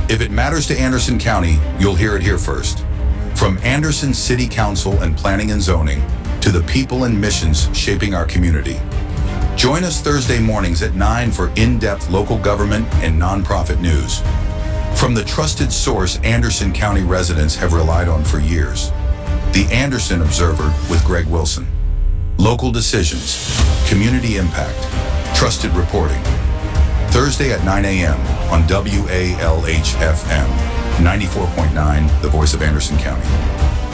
If it matters to Anderson County, you'll hear it here first. From Anderson City Council and Planning and Zoning to the people and missions shaping our community. Join us Thursday mornings at 9 for in-depth local government and nonprofit news. From the trusted source Anderson County residents have relied on for years. The Anderson Observer with Greg Wilson. Local decisions, community impact, trusted reporting. Thursday at 9 a.m. on WALH-FM 94.9, the voice of Anderson County.